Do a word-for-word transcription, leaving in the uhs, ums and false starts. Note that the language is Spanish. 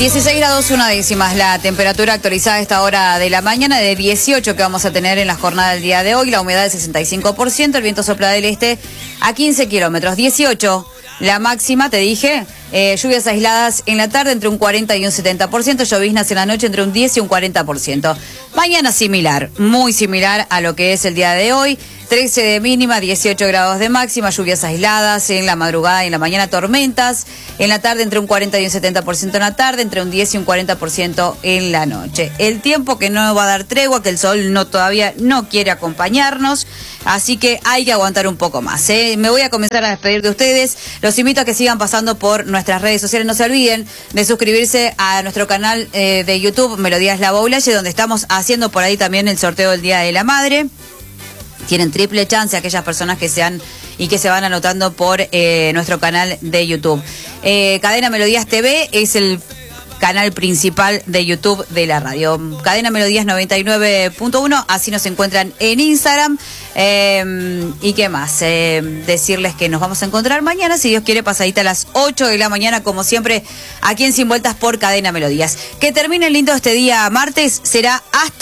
dieciséis grados una décimas la temperatura actualizada a esta hora de la mañana, de dieciocho que vamos a tener en la jornada del día de hoy, la humedad del sesenta y cinco por ciento, el viento sopla del este a quince kilómetros, dieciocho la máxima, te dije, eh, lluvias aisladas en la tarde entre un cuarenta y un setenta por ciento, lloviznas en la noche entre un diez y un cuarenta por ciento. Mañana similar, muy similar a lo que es el día de hoy, trece de mínima, dieciocho grados de máxima, lluvias aisladas en la madrugada y en la mañana, tormentas, en la tarde entre un cuarenta y un setenta por ciento en la tarde, entre un diez y un cuarenta por ciento en la noche. El tiempo que no va a dar tregua, que el sol no todavía no quiere acompañarnos, así que hay que aguantar un poco más, ¿eh? Me voy a comenzar a despedir de ustedes, los invito a que sigan pasando por nuestras redes sociales, no se olviden de suscribirse a nuestro canal eh, de YouTube, Melodías La Boulaye, donde estamos haciendo por ahí también el sorteo del Día de la Madre. Tienen triple chance aquellas personas que sean y que se van anotando por eh, nuestro canal de YouTube. Eh, Cadena Melodías T V es el canal principal de YouTube de la radio. Cadena Melodías noventa y nueve punto uno, así nos encuentran en Instagram. Eh, ¿Y qué más? Eh, decirles que nos vamos a encontrar mañana, si Dios quiere, pasadita a las ocho de la mañana, como siempre, aquí en Sin Vueltas por Cadena Melodías. Que termine lindo este día martes, será hasta